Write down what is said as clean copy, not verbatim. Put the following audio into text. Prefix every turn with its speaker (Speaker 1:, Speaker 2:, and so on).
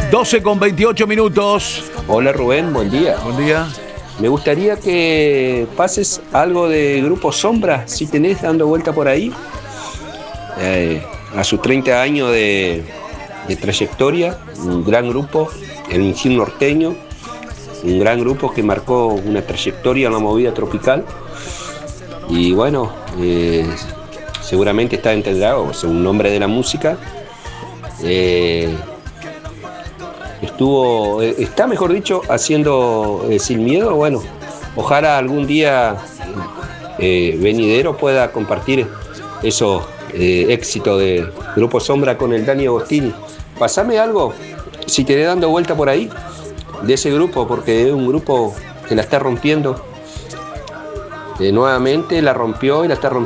Speaker 1: 12:28.
Speaker 2: Hola Rubén, buen día.
Speaker 1: Buen día.
Speaker 2: Me gustaría que pases algo de Grupo Sombra, si tenés, dando vuelta por ahí. A sus 30 años de trayectoria, un gran grupo, el Misil Norteño, un gran grupo que marcó una trayectoria en la movida tropical. Y bueno, seguramente está integrado, es un nombre de la música. Está mejor dicho, haciendo Sin Miedo. Bueno, ojalá algún día venidero pueda compartir esos éxitos de Grupo Sombra con el Dani Agostini. Pasame algo, si te dando vuelta por ahí, de ese grupo, porque es un grupo que la está rompiendo. Nuevamente la rompió y la está rompiendo.